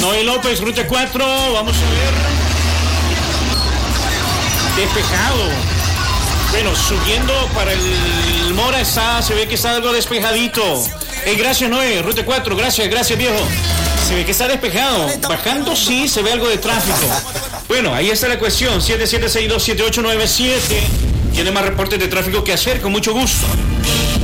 Noé López, ruta 4, vamos a ver. Despejado. Bueno, subiendo para el Mora se ve que está algo despejadito. Gracias Noé, ruta 4, gracias viejo. Se ve que está despejado. Bajando sí se ve algo de tráfico. Bueno, ahí está la cuestión. 77627897. Tiene más reportes de tráfico que hacer, con mucho gusto.